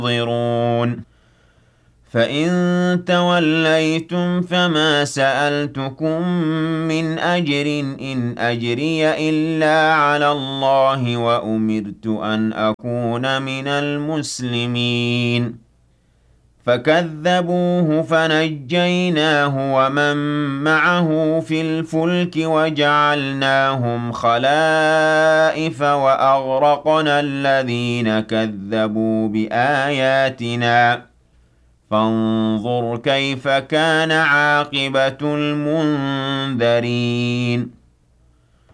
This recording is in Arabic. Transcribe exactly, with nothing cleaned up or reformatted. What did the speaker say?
ينظرون فإن توليتم فما سألتكم من أجر إن أجري إلا على الله وأمرت أن أكون من المسلمين فكذبوه فنجيناه ومن معه في الفلك وجعلناهم خلائف وأغرقنا الذين كذبوا بآياتنا فانظر كيف كان عاقبة المنذرين